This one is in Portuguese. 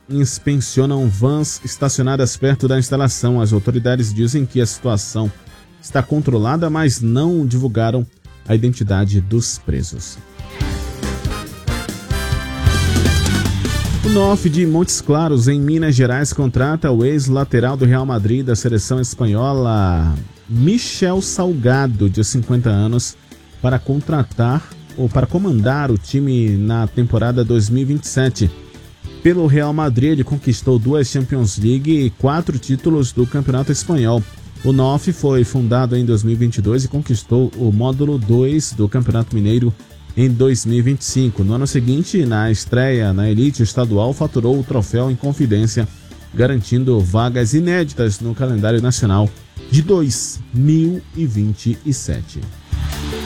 inspecionam vans estacionadas perto da instalação. As autoridades dizem que a situação está controlada, mas não divulgaram a identidade dos presos. O NOF de Montes Claros, em Minas Gerais, contrata o ex-lateral do Real Madrid da seleção espanhola, Michel Salgado, de 50 anos, para comandar o time na temporada 2027. Pelo Real Madrid, ele conquistou 2 Champions League e 4 títulos do Campeonato Espanhol. O NOF foi fundado em 2022 e conquistou o módulo 2 do Campeonato Mineiro em 2025. No ano seguinte, na estreia na elite estadual, faturou o troféu em confidência, garantindo vagas inéditas no calendário nacional de 2027.